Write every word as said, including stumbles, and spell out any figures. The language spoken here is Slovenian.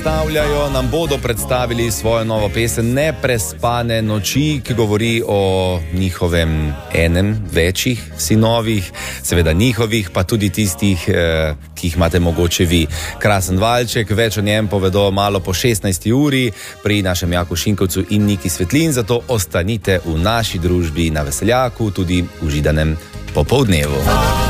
Stavljajo, nam bodo predstavili svojo novo pesem Neprespane noči, ki govori o njihovem enem, večjih sinovih, seveda njihovih, pa tudi tistih, eh, ki jih imate mogoče vi. Krasen valček, več o njem povedo malo po šestnajsti uri pri našem Jaku Šinkovcu in Niki Svetlin, zato ostanite v naši družbi na Veseljaku, tudi v židanem popoldnevu.